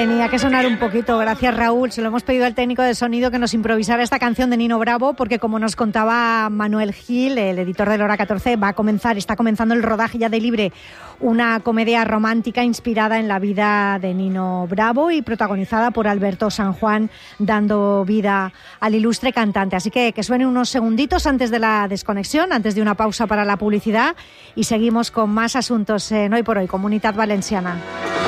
Tenía que sonar un poquito, gracias Raúl. Se lo hemos pedido al técnico de sonido que nos improvisara esta canción de Nino Bravo, porque como nos contaba Manuel Gil, el editor de Hora 14, está comenzando el rodaje ya de Libre, una comedia romántica inspirada en la vida de Nino Bravo y protagonizada por Alberto San Juan, dando vida al ilustre cantante. Así que suene unos segunditos antes de la desconexión, antes de una pausa para la publicidad, y seguimos con más asuntos en Hoy por Hoy, Comunitat Valenciana.